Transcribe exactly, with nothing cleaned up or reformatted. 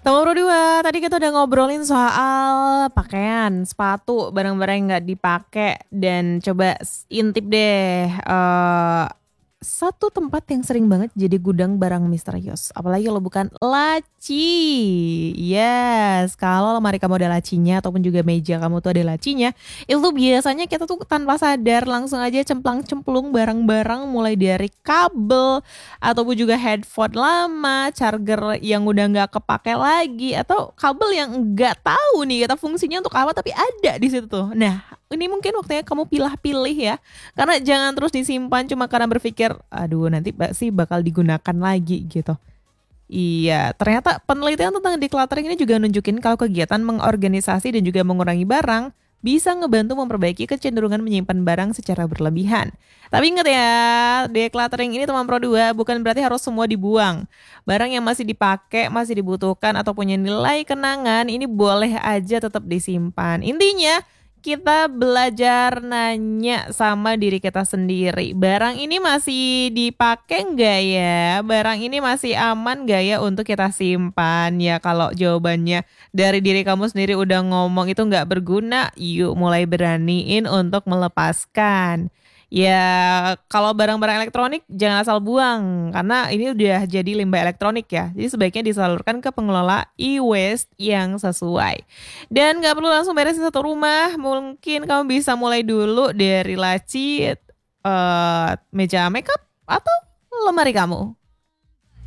Nomor dua, tadi kita udah ngobrolin soal pakaian, sepatu, barang-barang yang nggak dipakai dan coba s- intip deh eh satu tempat yang sering banget jadi gudang barang misterius. Apalagi kalau bukan laci. Yes, kalau lemari kamu ada lacinya ataupun juga meja kamu tuh ada lacinya, itu tuh biasanya kita tuh tanpa sadar langsung aja cemplang-cemplung barang-barang mulai dari kabel ataupun juga headphone lama, charger yang udah nggak kepake lagi, atau kabel yang nggak tahu nih kata fungsinya untuk apa tapi ada di situ tuh. Nah, ini mungkin waktunya kamu pilah-pilih ya, karena jangan terus disimpan cuma karena berpikir, aduh nanti sih bakal digunakan lagi gitu. Iya, ternyata penelitian tentang decluttering ini juga nunjukin kalau kegiatan mengorganisasi dan juga mengurangi barang bisa ngebantu memperbaiki kecenderungan menyimpan barang secara berlebihan. Tapi ingat ya, decluttering ini teman Pro dua bukan berarti harus semua dibuang. Barang yang masih dipakai, masih dibutuhkan atau punya nilai kenangan ini boleh aja tetap disimpan. Intinya kita belajar nanya sama diri kita sendiri. Barang ini masih dipakai nggak ya? Barang ini masih aman nggak ya untuk kita simpan? Ya kalau jawabannya dari diri kamu sendiri udah ngomong itu nggak berguna, yuk mulai beraniin untuk melepaskan. Ya, kalau barang-barang elektronik jangan asal buang karena ini udah jadi limbah elektronik ya. Jadi sebaiknya disalurkan ke pengelola e-waste yang sesuai. Dan nggak perlu langsung beresin satu rumah, mungkin kamu bisa mulai dulu dari laci, eh, meja makeup atau lemari kamu.